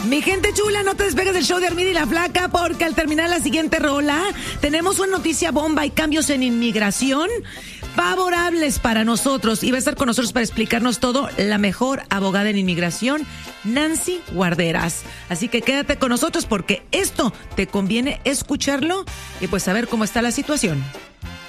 Mi gente chula, no te despegues del show de Armida y la Flaca, porque al terminar la siguiente rola, tenemos una noticia bomba y cambios en inmigración favorables para nosotros. Y va a estar con nosotros para explicarnos todo la mejor abogada en inmigración, Nancy Guarderas. Así que quédate con nosotros porque esto te conviene escucharlo y pues saber cómo está la situación.